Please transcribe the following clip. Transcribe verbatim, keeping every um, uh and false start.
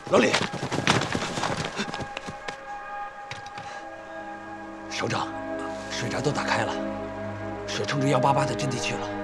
老李，首长，水闸都打开了，水冲着幺八八的阵地去了。